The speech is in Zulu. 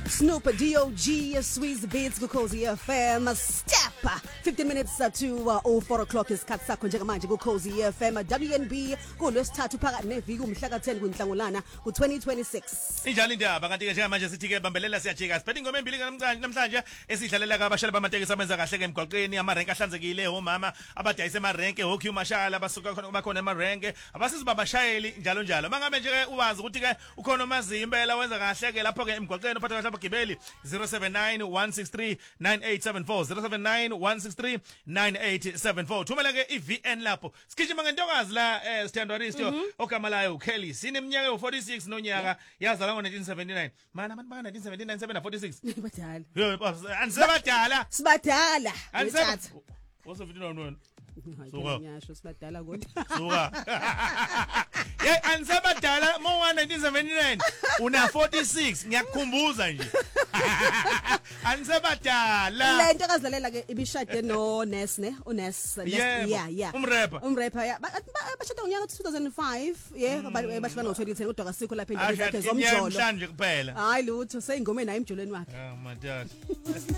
Snoop D.O.G. Squeeze Beats kuKhosi FM Step 15 minutes to 4 o'clock isikhathi sakho njengamanje kuKhosi FM WNB kulwesithathu phakathi neviki umhla ka10 kuNhlangulana ku2026 Injalo indaba kanti ke njengamanje sithi ke bambelela siyajika siphethe ingoma embili namhlanje esidlalela kabashali bamatekisi amenza kahle ke emgwaqeni amarenke ahlanzekile omama abadayisa emarenke hockey mashala abasuka khona bakhona emarenke abasizi babashayeli njalo njalo mangabe nje ke uwazi ukuthi ke ukhona umazimbela wenza kahle ke lapho ke emgwaqeni uphatha kahle abagibeli 0791639874 thumela ke iVN lapho sigijima ngentokazi la Sithandwa Risto ogama layo uKelly sineminyaka u46 nonyaka yazalwa ngo1979 mana abantu baka 1979 746 badala anisebadala sibadala What's 59 Suka ngiyasho sibadala kodwa Suka Hey anisebadala mo 1979 una 46 ngiyakukhumbuza nje anisebadala Le nto akazidlalela ke ibishade no Ness ne uNess yeah umrapper bashade ngonyaka 2005 bashada ngo2010 kodwa kasikho lapha endlini zakhe zomjolo mhlanje kuphela hayi lutho seyingoma nayo emjolweni wakhe oh my god